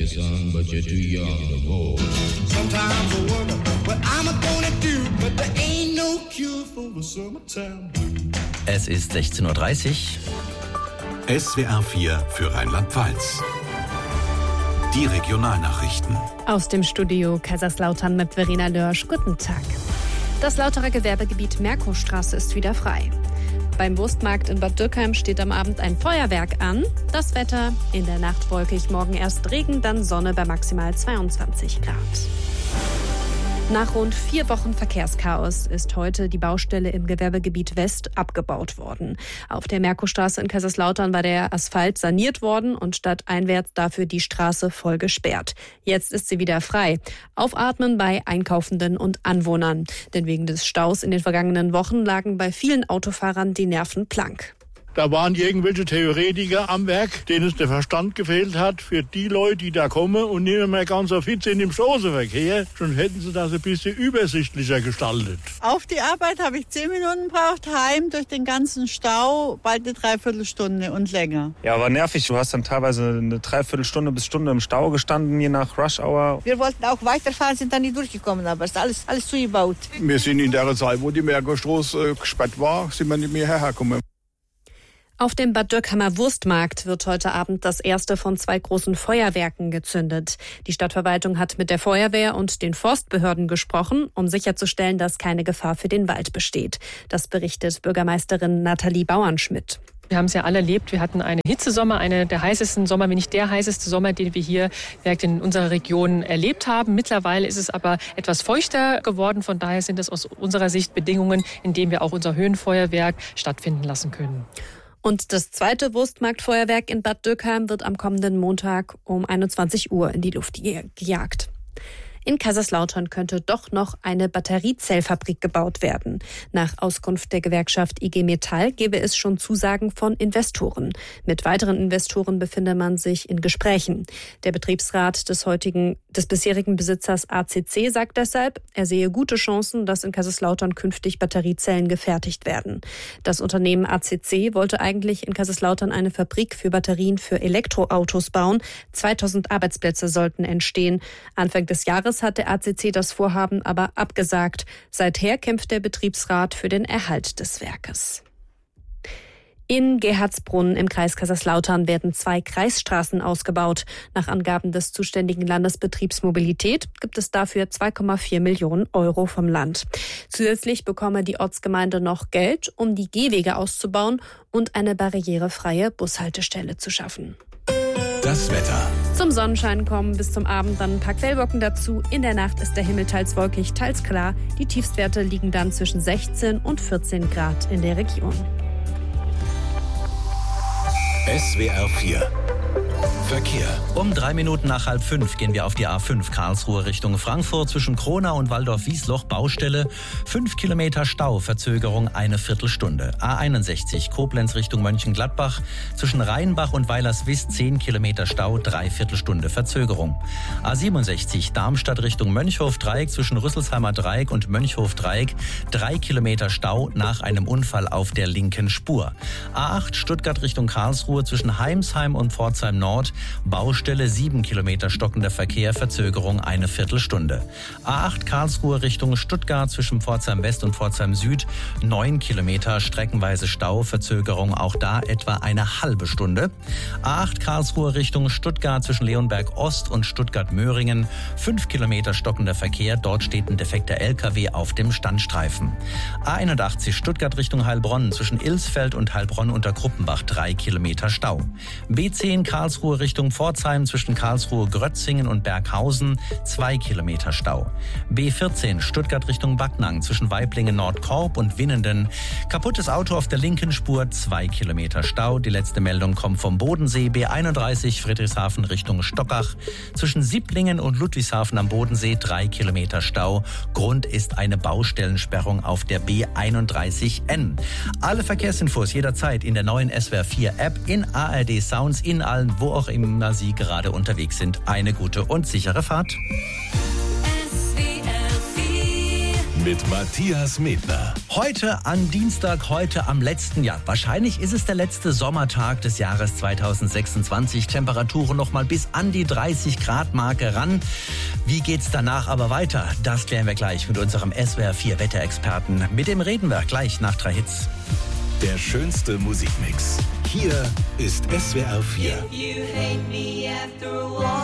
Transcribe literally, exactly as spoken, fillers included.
you, son, but you're too young to go. Sometimes I wonder what I'm gonna do, but there ain't no cure for the summertime blues. Es ist sechzehn Uhr dreißig. S W R vier für Rheinland-Pfalz. Die Regionalnachrichten. Aus dem Studio Kaiserslautern mit Verena Lörsch. Guten Tag. Das Lauterer Gewerbegebiet Merkurstraße ist wieder frei. Beim Wurstmarkt in Bad Dürkheim steht am Abend ein Feuerwerk an. Das Wetter in der Nacht wolkig, morgen erst Regen, dann Sonne bei maximal zweiundzwanzig Grad. Nach rund vier Wochen Verkehrschaos ist heute die Baustelle im Gewerbegebiet West abgebaut worden. Auf der Merkurstraße in Kaiserslautern war der Asphalt saniert worden und stadteinwärts dafür die Straße voll gesperrt. Jetzt ist sie wieder frei. Aufatmen bei Einkaufenden und Anwohnern. Denn wegen des Staus in den vergangenen Wochen lagen bei vielen Autofahrern die Nerven blank. Da waren irgendwelche Theoretiker am Werk, denen es der Verstand gefehlt hat für die Leute, die da kommen und nicht mehr ganz so fit sind im Straßenverkehr. Schon hätten sie das ein bisschen übersichtlicher gestaltet. Auf die Arbeit habe ich zehn Minuten gebraucht, heim durch den ganzen Stau bald eine Dreiviertelstunde und länger. Ja, war nervig. Du hast dann teilweise eine Dreiviertelstunde bis Stunde im Stau gestanden, je nach Rush Hour. Wir wollten auch weiterfahren, sind dann nicht durchgekommen, aber es ist alles, alles zugebaut. Wir sind in der Zeit, wo die Merkurstraße gesperrt war, sind wir nicht mehr hergekommen. Auf dem Bad Dürkheimer Wurstmarkt wird heute Abend das erste von zwei großen Feuerwerken gezündet. Die Stadtverwaltung hat mit der Feuerwehr und den Forstbehörden gesprochen, um sicherzustellen, dass keine Gefahr für den Wald besteht. Das berichtet Bürgermeisterin Nathalie Bauernschmidt. Wir haben es ja alle erlebt. Wir hatten einen Hitzesommer, einen der heißesten Sommer, wenn nicht der heißeste Sommer, den wir hier direkt in unserer Region erlebt haben. Mittlerweile ist es aber etwas feuchter geworden. Von daher sind es aus unserer Sicht Bedingungen, in denen wir auch unser Höhenfeuerwerk stattfinden lassen können. Und das zweite Wurstmarktfeuerwerk in Bad Dürkheim wird am kommenden Montag um einundzwanzig Uhr in die Luft gejagt. In Kaiserslautern könnte doch noch eine Batteriezellfabrik gebaut werden. Nach Auskunft der Gewerkschaft I G Metall gebe es schon Zusagen von Investoren. Mit weiteren Investoren befinde man sich in Gesprächen. Der Betriebsrat des heutigen, des bisherigen Besitzers A C C sagt deshalb, er sehe gute Chancen, dass in Kaiserslautern künftig Batteriezellen gefertigt werden. Das Unternehmen A C C wollte eigentlich in Kaiserslautern eine Fabrik für Batterien für Elektroautos bauen. zweitausend Arbeitsplätze sollten entstehen. Anfang des Jahres hat der A C C das Vorhaben aber abgesagt. Seither kämpft der Betriebsrat für den Erhalt des Werkes. In Gerhardsbrunn im Kreis Kaiserslautern werden zwei Kreisstraßen ausgebaut. Nach Angaben des zuständigen Landesbetriebs Mobilität gibt es dafür zwei Komma vier Millionen Euro vom Land. Zusätzlich bekomme die Ortsgemeinde noch Geld, um die Gehwege auszubauen und eine barrierefreie Bushaltestelle zu schaffen. Das Wetter. Zum Sonnenschein kommen bis zum Abend dann ein paar Quellwolken dazu. In der Nacht ist der Himmel teils wolkig, teils klar. Die Tiefstwerte liegen dann zwischen sechzehn und vierzehn Grad in der Region. S W R vier. Verkehr. Um drei Minuten nach halb fünf gehen wir auf die A fünf Karlsruhe Richtung Frankfurt zwischen Kronau und Waldorf-Wiesloch Baustelle. Fünf Kilometer Stau, Verzögerung eine Viertelstunde. A einundsechzig Koblenz Richtung Mönchengladbach zwischen Rheinbach und Weilerswist zehn Kilometer Stau, Dreiviertelstunde Verzögerung. A siebenundsechzig Darmstadt Richtung Mönchhof-Dreieck zwischen Rüsselsheimer Dreieck und Mönchhof-Dreieck drei Kilometer Stau nach einem Unfall auf der linken Spur. A acht Stuttgart Richtung Karlsruhe zwischen Heimsheim und Pforzheim Nord Baustelle sieben Kilometer stockender Verkehr, Verzögerung eine Viertelstunde. A acht Karlsruhe Richtung Stuttgart zwischen Pforzheim West und Pforzheim Süd neun Kilometer streckenweise Stau, Verzögerung auch da etwa eine halbe Stunde. A acht Karlsruhe Richtung Stuttgart zwischen Leonberg Ost und Stuttgart-Möhringen fünf Kilometer stockender Verkehr, dort steht ein defekter L K W auf dem Standstreifen. A einundachtzig Stuttgart Richtung Heilbronn zwischen Ilsfeld und Heilbronn unter Kruppenbach drei Kilometer Stau. B zehn Karlsruhe Richtung Pforzheim zwischen Karlsruhe, Grötzingen und Berghausen zwei Kilometer Stau. B vierzehn Stuttgart Richtung Backnang zwischen Weiblingen, Nordkorb und Winnenden. Kaputtes Auto auf der linken Spur, zwei Kilometer Stau. Die letzte Meldung kommt vom Bodensee. B einunddreißig Friedrichshafen Richtung Stockach zwischen Sieblingen und Ludwigshafen am Bodensee drei Kilometer Stau. Grund ist eine Baustellensperrung auf der B einunddreißig N. Alle Verkehrsinfos jederzeit in der neuen S W R vier App, in A R D Sounds, in allen, wo auch immer Sie gerade unterwegs sind. Eine gute und sichere Fahrt. Mit Matthias Medner. Heute an Dienstag, heute am letzten Jahr. Wahrscheinlich ist es der letzte Sommertag des Jahres zweitausendsechsundzwanzig. Temperaturen noch mal bis an die dreißig Grad Marke ran. Wie geht's danach aber weiter? Das klären wir gleich mit unserem S W R vier Wetterexperten. Mit dem reden wir gleich nach drei Hits. Der schönste Musikmix. Hier ist S W R vier. If you hate me after a while.